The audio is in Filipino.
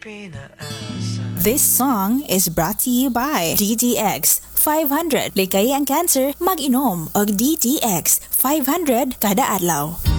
This song is brought to you by DTX 500. Likay ang cancer, mag-inom og DTX 500 kada adlaw.